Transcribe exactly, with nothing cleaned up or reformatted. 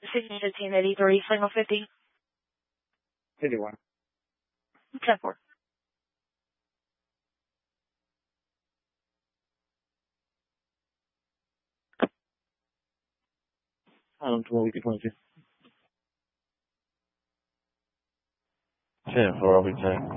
Sydney fifteen eighty-three, signal fifty. fifty-one. ten four. Um, twelve, twenty-two. ten four, I'll be ten.